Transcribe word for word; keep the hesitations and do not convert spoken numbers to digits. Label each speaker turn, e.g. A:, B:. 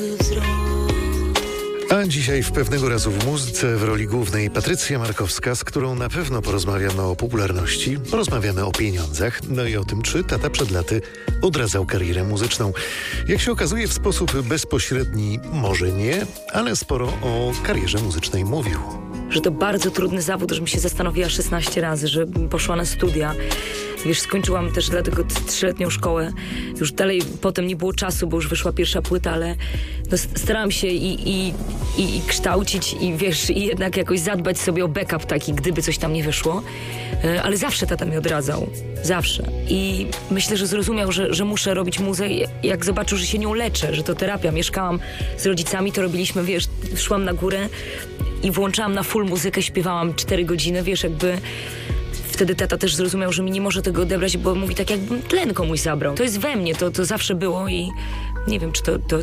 A: A dzisiaj w Pewnego razu w muzyce w roli głównej Patrycja Markowska, z którą na pewno porozmawiamy o popularności, porozmawiamy o pieniądzach, no i o tym, czy tata przed laty odradzał karierę muzyczną. Jak się okazuje, w sposób bezpośredni może nie, ale sporo o karierze muzycznej mówił.
B: Że to bardzo trudny zawód, żebym się zastanowiła szesnaście razy, że poszła na studia. Wiesz, skończyłam też dlatego trzyletnią szkołę. Już dalej potem nie było czasu, bo już wyszła pierwsza płyta, ale no, starałam się i, i, i, i kształcić i wiesz, i jednak jakoś zadbać sobie o backup taki, gdyby coś tam nie wyszło. Ale zawsze tata mnie odradzał. Zawsze. I myślę, że zrozumiał, że, że muszę robić muzę, jak zobaczył, że się nią leczę, że to terapia. Mieszkałam z rodzicami, to robiliśmy, wiesz, szłam na górę i włączałam na full muzykę, śpiewałam cztery godziny, wiesz, jakby wtedy tata też zrozumiał, że mi nie może tego odebrać, bo mówi tak, jakbym tlen komuś zabrał. To jest we mnie, to, to zawsze było i nie wiem, czy to, to,